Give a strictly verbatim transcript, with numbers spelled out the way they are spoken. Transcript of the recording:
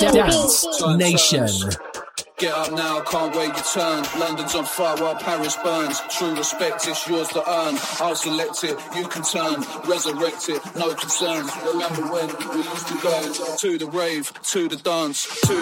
Dance Nation. Get up now, can't wait your turn. London's on fire while Paris burns. True respect, it's yours to earn. I'll select it, you can turn. Resurrect it, no concerns. Remember when we used to go to the rave, to the dance, to